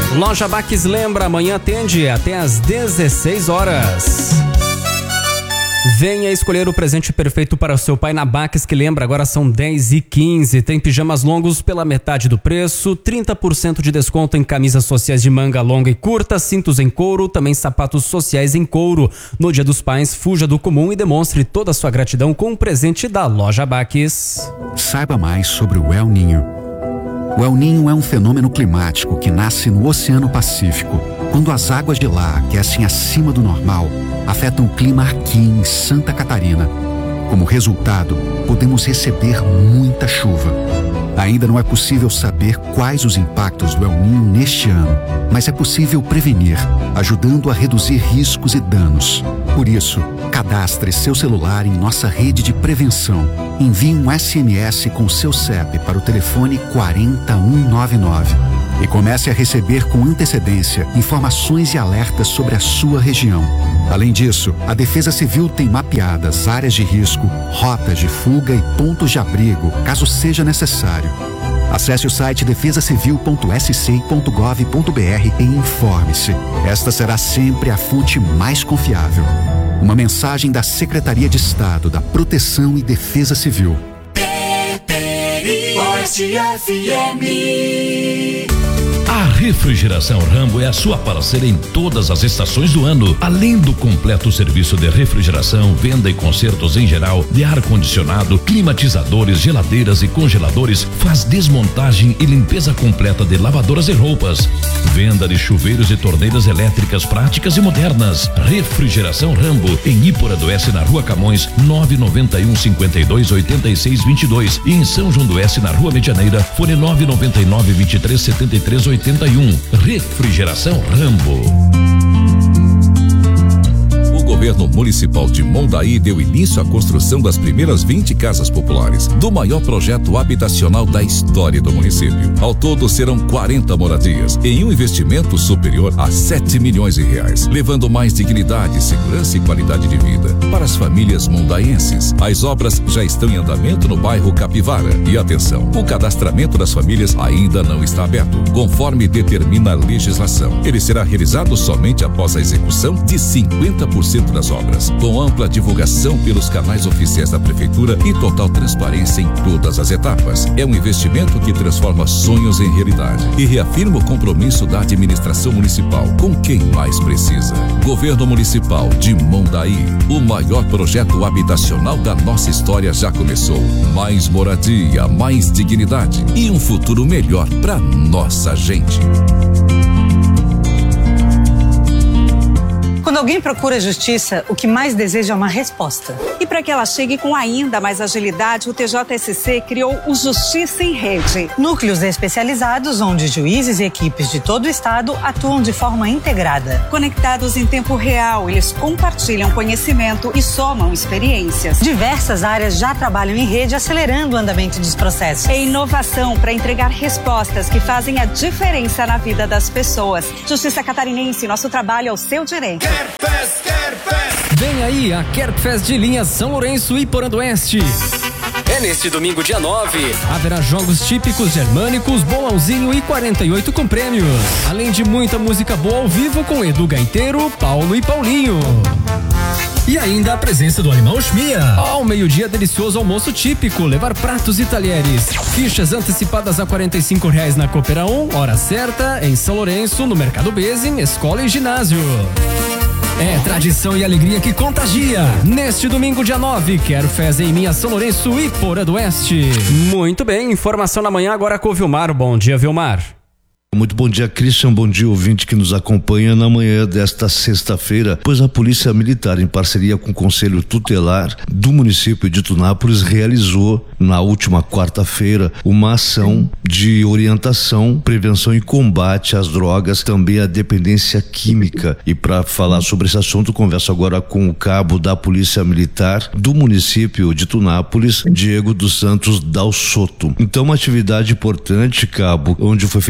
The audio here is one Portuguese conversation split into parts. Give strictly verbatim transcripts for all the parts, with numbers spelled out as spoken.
Loja Baques lembra, amanhã atende até às dezesseis horas. Venha escolher o presente perfeito para o seu pai na Baques, que lembra, agora são dez e quinze. Tem pijamas longos pela metade do preço, trinta por cento de desconto em camisas sociais de manga longa e curta, cintos em couro, também sapatos sociais em couro. No Dia dos Pais, fuja do comum e demonstre toda a sua gratidão com um presente da Loja Baques. Saiba mais sobre o El Niño. O El Niño é um fenômeno climático que nasce no Oceano Pacífico. Quando as águas de lá aquecem acima do normal, afetam o clima aqui em Santa Catarina. Como resultado, podemos receber muita chuva. Ainda não é possível saber quais os impactos do El Niño neste ano, mas é possível prevenir, ajudando a reduzir riscos e danos. Por isso, cadastre seu celular em nossa rede de prevenção. Envie um S M S com seu C E P para o telefone quatro zero um nove nove e comece a receber com antecedência informações e alertas sobre a sua região. Além disso, a Defesa Civil tem mapeadas áreas de risco, rotas de fuga e pontos de abrigo, caso seja necessário. Acesse o site defesa civil ponto s c ponto gov ponto b r e informe-se. Esta será sempre a fonte mais confiável. Uma mensagem da Secretaria de Estado da Proteção e Defesa Civil. F M. A Refrigeração Rambo é a sua parceira em todas as estações do ano. Além do completo serviço de refrigeração, venda e consertos em geral, de ar-condicionado, climatizadores, geladeiras e congeladores, faz desmontagem e limpeza completa de lavadoras e roupas. Venda de chuveiros e torneiras elétricas práticas e modernas. Refrigeração Rambo, em Ípora do Oeste, na Rua Camões, nove nove um, cinco dois, oito seis dois dois, e em São João do Oeste, na Rua Medianeira, fone nove nove nove, vinte e três, setenta e três, oitenta e um. Refrigeração Rambo. O governo municipal de Mondaí deu início à construção das primeiras vinte casas populares do maior projeto habitacional da história do município. Ao todo serão quarenta moradias em um investimento superior a sete milhões de reais, levando mais dignidade, segurança e qualidade de vida para as famílias mondaenses. As obras já estão em andamento no bairro Capivara. E atenção, o cadastramento das famílias ainda não está aberto, conforme determina a legislação. Ele será realizado somente após a execução de cinquenta por cento das obras, com ampla divulgação pelos canais oficiais da Prefeitura e total transparência em todas as etapas. É um investimento que transforma sonhos em realidade e reafirma o compromisso da administração municipal com quem mais precisa. Governo Municipal de Mondaí, o maior projeto habitacional da nossa história já começou. Mais moradia, mais dignidade e um futuro melhor para nossa gente. Quando alguém procura justiça, o que mais deseja é uma resposta. E para que ela chegue com ainda mais agilidade, o T J S C criou o Justiça em Rede. Núcleos especializados onde juízes e equipes de todo o estado atuam de forma integrada. Conectados em tempo real, eles compartilham conhecimento e somam experiências. Diversas áreas já trabalham em rede, acelerando o andamento dos processos. É inovação para entregar respostas que fazem a diferença na vida das pessoas. Justiça Catarinense, nosso trabalho é o seu direito. Kerfest, Kerfest. Vem aí a Kerfest de linha São Lourenço e Porã do Oeste. É neste domingo, dia nove. Haverá jogos típicos germânicos, bolãozinho e quarenta e oito com prêmios. Além de muita música boa ao vivo com Edu Gaiteiro, Paulo e Paulinho. E ainda a presença do Alemão Schmia. Ao meio-dia, delicioso almoço típico, levar pratos e talheres. Fichas antecipadas a quarenta e cinco reais na Coopera um, hora certa, em São Lourenço, no Mercado Bezem, escola e ginásio. É tradição e alegria que contagia. Neste domingo, dia nove, quero festa em minha São Lourenço e Porã do Oeste. Muito bem, informação na manhã agora com o Vilmar. Bom dia, Vilmar. Muito bom dia, Christian, bom dia, ouvinte que nos acompanha na manhã desta sexta-feira, pois a Polícia Militar, em parceria com o Conselho Tutelar do município de Tunápolis, realizou na última quarta-feira uma ação de orientação, prevenção e combate às drogas, também à dependência química. E para falar sobre esse assunto, converso agora com o cabo da Polícia Militar do município de Tunápolis, Diego dos Santos Dal Soto. Então, uma atividade importante, cabo, onde foi feito um rodízio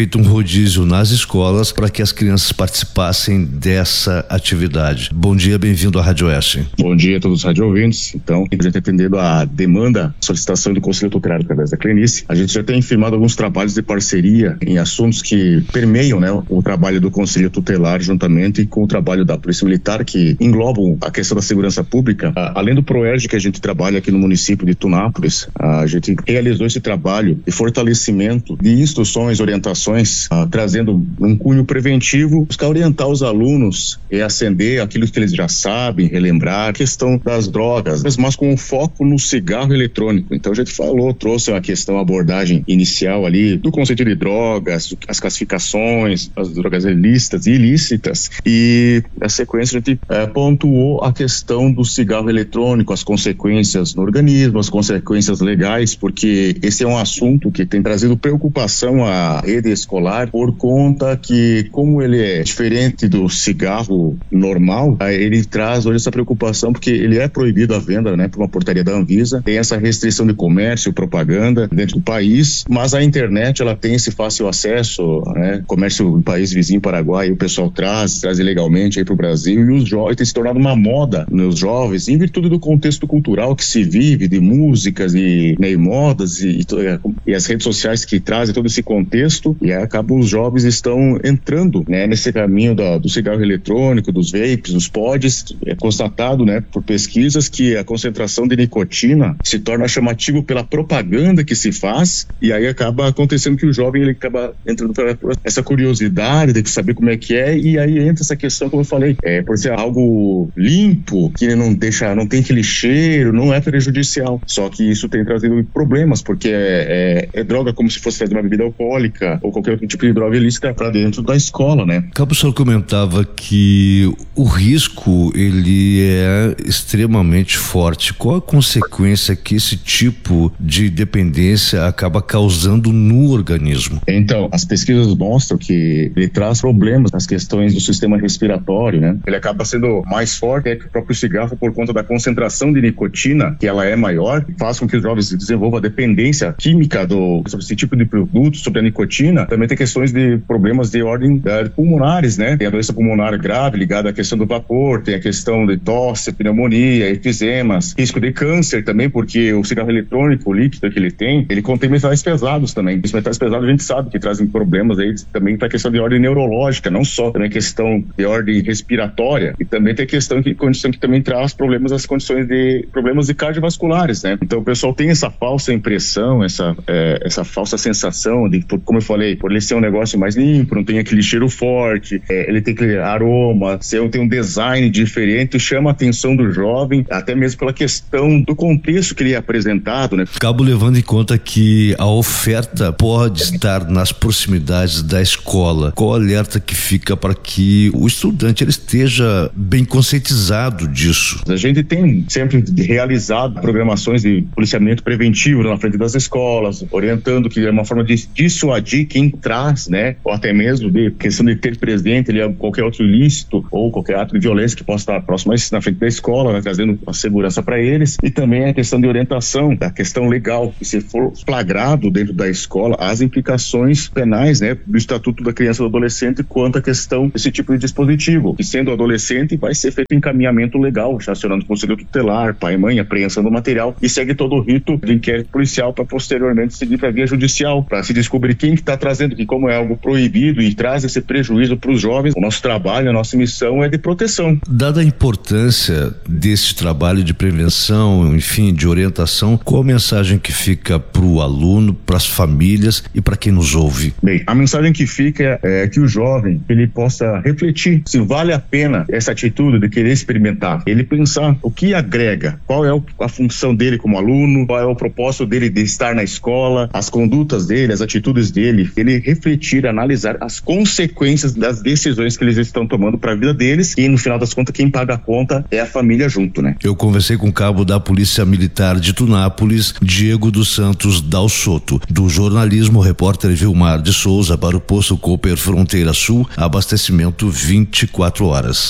rodízio nas escolas para que as crianças participassem dessa atividade. Bom dia, bem-vindo à Rádio Oeste. Bom dia a todos os rádio ouvintes. Então, a gente atendendo a demanda, solicitação do Conselho Tutelar através da Clenice, a gente já tem firmado alguns trabalhos de parceria em assuntos que permeiam, né, o trabalho do Conselho Tutelar juntamente com o trabalho da Polícia Militar, que englobam a questão da segurança pública. Além do PROERJ que a gente trabalha aqui no município de Tunápolis, a gente realizou esse trabalho de fortalecimento de instruções, orientações, uh, trazendo um cunho preventivo, buscar orientar os alunos e acender aquilo que eles já sabem, relembrar a questão das drogas, mas com um foco no cigarro eletrônico. Então a gente falou, trouxe uma questão, a abordagem inicial ali do conceito de drogas, as classificações, as drogas ilícitas e ilícitas, e na sequência a gente uh, pontuou a questão do cigarro eletrônico, as consequências no organismo, as consequências legais, porque esse é um assunto que tem trazido preocupação à rede escolar por conta que, como ele é diferente do cigarro normal, ele traz hoje essa preocupação porque ele é proibido a venda, né, por uma portaria da Anvisa, tem essa restrição de comércio, propaganda dentro do país, mas a internet ela tem esse fácil acesso, né, comércio no país vizinho, Paraguai, o pessoal traz, traz ilegalmente aí para o Brasil, e os jovens tem se tornado uma moda nos jovens, em virtude do contexto cultural que se vive, de músicas e, né, e modas e, e as redes sociais que trazem todo esse contexto, e aí acaba os jovens estão entrando, né, nesse caminho da, do cigarro eletrônico, dos vapes, dos pods. É constatado, né, por pesquisas que a concentração de nicotina se torna chamativo pela propaganda que se faz, e aí acaba acontecendo que o jovem ele acaba entrando para essa curiosidade de saber como é que é, e aí entra essa questão, como eu falei, é, por ser algo limpo, que não deixa, não tem aquele cheiro, não é prejudicial, só que isso tem trazido problemas, porque é, é, é droga como se fosse fazer uma bebida alcoólica ou qualquer outro tipo de droga ilícita para dentro da escola, né? Cabo, o senhor comentava que o risco ele é extremamente forte. Qual a consequência que esse tipo de dependência acaba causando no organismo? Então, as pesquisas mostram que ele traz problemas nas questões do sistema respiratório, né? Ele acaba sendo mais forte que o próprio cigarro por conta da concentração de nicotina, que ela é maior, faz com que os jovens desenvolvam a dependência química do, sobre esse tipo de produto, sobre a nicotina. Também tem questões de problemas de ordem uh, pulmonares, né? Tem a doença pulmonar grave ligada à questão do vapor, tem a questão de tosse, pneumonia, efezemas, risco de câncer também, porque o cigarro eletrônico, o líquido que ele tem, ele contém metais pesados também. Os metais pesados a gente sabe que trazem problemas aí também para a questão de ordem neurológica, não só também questão de ordem respiratória, e também tem questão que condição que também traz problemas, as condições de problemas de cardiovasculares, né? Então o pessoal tem essa falsa impressão, essa é, essa falsa sensação de, como eu falei, por ele ser um negócio mais limpo, não tem aquele cheiro forte, é, ele tem aquele aroma, se tem um design diferente, chama a atenção do jovem, até mesmo pela questão do contexto que ele é apresentado, né? Cabo, levando em conta que a oferta pode estar nas proximidades da escola, qual alerta que fica para que o estudante ele esteja bem conscientizado disso? A gente tem sempre realizado programações de policiamento preventivo na frente das escolas, orientando que é uma forma de dissuadir quem traz, né, ou até mesmo de questão de ter presente ele, qualquer outro ilícito ou qualquer ato de violência que possa estar próximo na frente da escola, né, trazendo a segurança para eles, e também a questão de orientação, da questão legal, que se for flagrado dentro da escola, as implicações penais, né, do Estatuto da Criança e do Adolescente quanto à questão desse tipo de dispositivo, que sendo adolescente vai ser feito encaminhamento legal, acionando o Conselho Tutelar, pai e mãe, apreensão do material, e segue todo o rito de inquérito policial para posteriormente seguir para a via judicial, para se descobrir quem que está trazendo, que como é algo proibido e traz esse prejuízo para os jovens, o nosso trabalho, a nossa missão é de proteção. Dada a importância desse trabalho de prevenção, enfim, de orientação, qual a mensagem que fica para o aluno, para as famílias e para quem nos ouve? Bem, a mensagem que fica é que o jovem, ele possa refletir se vale a pena essa atitude de querer experimentar, ele pensar o que agrega, qual é a função dele como aluno, qual é o propósito dele de estar na escola, as condutas dele, as atitudes dele, ele refletir, analisar as consequências das decisões que eles estão tomando para a vida deles, e no final das contas quem paga a conta é a família junto, né? Eu conversei com o cabo da Polícia Militar de Tunápolis, Diego dos Santos Dalsoto, do jornalismo repórter Vilmar de Souza para o Posto Cooper Fronteira Sul, abastecimento vinte e quatro horas.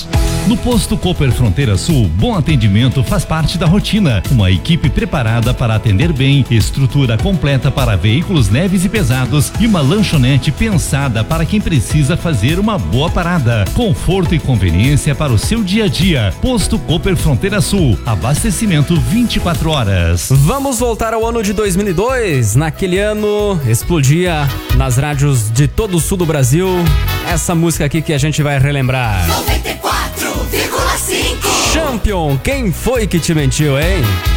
No Posto Cooper Fronteira Sul, bom atendimento faz parte da rotina. Uma equipe preparada para atender bem, estrutura completa para veículos leves e pesados e uma lanchonete pensada para quem precisa fazer uma boa parada. Conforto e conveniência para o seu dia a dia. Posto Cooper Fronteira Sul, abastecimento vinte e quatro horas. Vamos voltar ao ano de dois mil e dois. Naquele ano explodia nas rádios de todo o sul do Brasil essa música aqui que a gente vai relembrar. noventa e quatro vírgula cinco Champion, quem foi que te mentiu, hein?